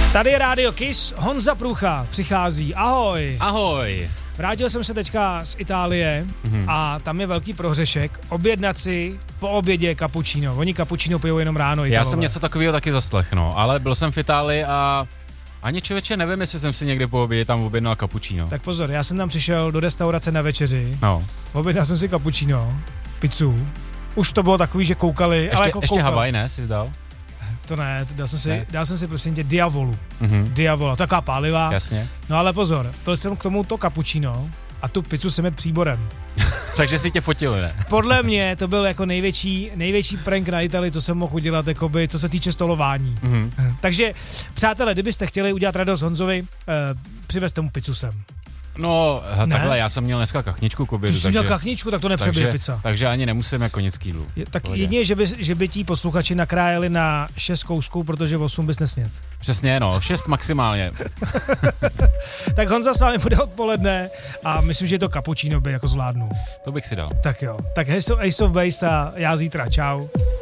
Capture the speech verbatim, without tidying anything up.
Tady je Rádio Kiss, Honza Průcha přichází, ahoj. Ahoj. Vrátil jsem se teďka z Itálie mm-hmm. a tam je velký prohřešek, objednat si po obědě cappuccino. Oni cappuccino pijou jenom ráno, Italové. Já jsem něco takového taky zaslechl, no, ale byl jsem v Itálii a ani člověče nevím, jestli jsem si někde po obědě tam objednal cappuccino. Tak pozor, já jsem tam přišel do restaurace na večeři, no. objednal jsem si cappuccino, pizzu, už to bylo takový, že koukali, ještě, ale jako ještě koukali. Havaj, ne, jsi zdal? To ne, to dal jsem si, ne. dal jsem si prosím tě Diavolu, Mm-hmm. Diavola, taková pálivá. Jasně. No ale pozor, byl jsem k tomu to cappuccino a tu pizzu jsem jet příborem. Takže si tě fotili, ne? Podle mě to byl jako největší, největší prank na Itálii, co jsem mohl udělat, jakoby, co se týče stolování. Mm-hmm. Takže, přátelé, kdybyste chtěli udělat radost Honzovi, eh, přivezte mu pizzu sem. No, Ne? takhle, já jsem měl dneska kachničku k obědu, Ty jsi takže, měl kachničku, tak to nepřebije takže, pizza. takže ani nemusím jako nic k jídlu. Je, tak Pohodě. jedině, že by, že by tí posluchači nakrájeli na šest kousků, protože osm bys nesněd. Přesně, no, šest maximálně. Tak Honza s vámi bude odpoledne a myslím, že to cappuccino by jako zvládnu. To bych si dal. Tak jo, tak Ace of Base a já zítra, čau.